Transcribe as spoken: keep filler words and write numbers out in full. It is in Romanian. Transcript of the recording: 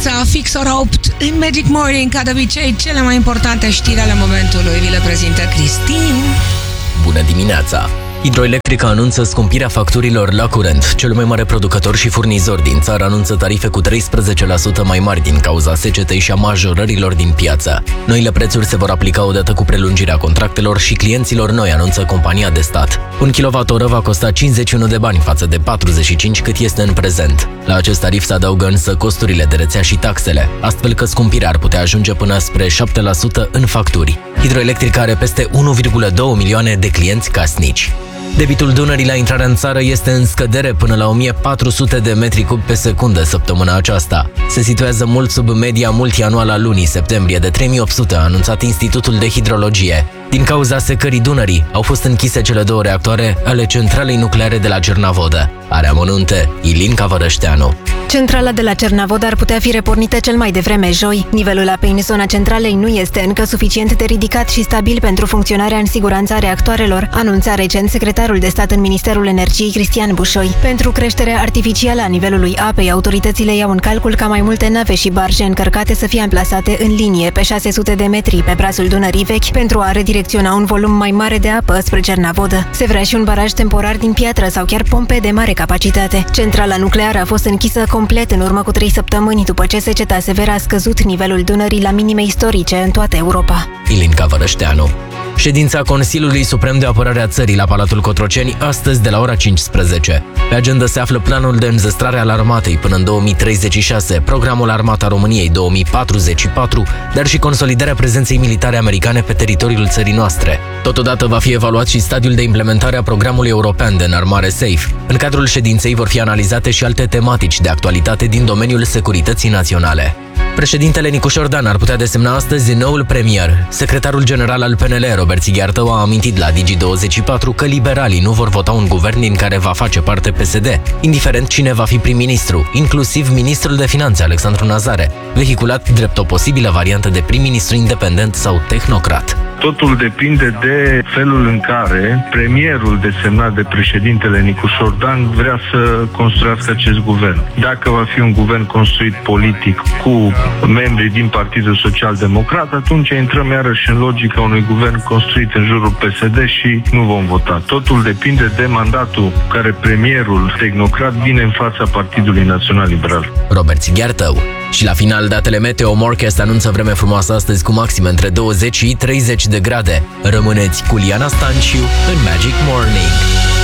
dimineața, fix ora opt, în Magic Morning, ca de obicei, cele mai importante știri ale momentului vi le prezintă Cristin. Bună dimineața! Hidroelectrica anunță scumpirea facturilor la curent. Cel mai mare producător și furnizor din țară anunță tarife cu treisprezece la sută mai mari din cauza secetei și a majorărilor din piață. Noile prețuri se vor aplica odată cu prelungirea contractelor și clienților noi, anunță compania de stat. Un kilowattoră va costa cincizeci și unu de bani față de patruzeci și cinci cât este în prezent. La acest tarif se adaugă însă costurile de rețea și taxele, astfel că scumpirea ar putea ajunge până spre șapte la sută în facturi. Hidroelectrica are peste unu virgulă doi milioane de clienți casnici. Debitul Dunării la intrarea în țară este în scădere până la o mie patru sute de metri cub pe secundă săptămâna aceasta. Se situează mult sub media multianuală a lunii septembrie de trei mii opt sute, a anunțat Institutul de Hidrologie. Din cauza secării Dunării, au fost închise cele două reactoare ale centralei nucleare de la Cernavodă. Are amănunte Ilinca Vărășteanu. Centrala de la Cernavodă ar putea fi repornită cel mai devreme joi. Nivelul apei în zona centralei nu este încă suficient de ridicat și stabil pentru funcționarea în siguranță a reactoarelor, anunța recent secretarul de stat în Ministerul Energiei Cristian Bușoi. Pentru creșterea artificială a nivelului apei, autoritățile iau în calcul ca mai multe nave și barje încărcate să fie amplasate în linie pe șase sute de metri pe brațul Dunării vechi pentru a redirecționa un volum mai mare de apă spre Cernavodă. Se vrea și un baraj temporar din piatră sau chiar pompe de mare capacitate. Centrala nucleară a fost închisă complet în urmă cu trei săptămâni, după ce seceta severă a scăzut nivelul Dunării la minime istorice în toată Europa. Ilinca Vărășteanu. Ședința Consiliului Suprem de Apărare a țării la Palatul Cotroceni astăzi de la ora cincisprezece. Pe agenda se află planul de înzestrare al armatei până în două mii treizeci și șase, programul Armata României două mii patruzeci și patru, dar și consolidarea prezenței militare americane pe teritoriul țării noastre. Totodată va fi evaluat și stadiul de implementare a programului european de înarmare SAFE. În cadrul ședinței vor fi analizate și alte tematici de actualitate din domeniul securității naționale. Președintele Nicușor Dan ar putea desemna astăzi noul premier. Secretarul general al P N L, Robert Sighiartău, a amintit la Digi douăzeci și patru că liberalii nu vor vota un guvern din care va face parte P S D, indiferent cine va fi prim-ministru, inclusiv ministrul de finanțe Alexandru Nazare, vehiculat drept o posibilă variantă de prim-ministru independent sau tehnocrat. Totul depinde de felul în care premierul desemnat de președintele Nicușor Dan vrea să construiască acest guvern. Dacă va fi un guvern construit politic cu membrii din Partidul Social Democrat, atunci intrăm iarăși în logica unui guvern construit în jurul P S D și nu vom vota. Totul depinde de mandatul care premierul tehnocrat vine în fața Partidului Național Liberal. Robert Sighiartău. Și la final, datele Meteo Morcast anunță vreme frumoasă astăzi cu maxime între douăzeci și treizeci de grade. Rămâneți cu Liana Stanciu în Magic Morning.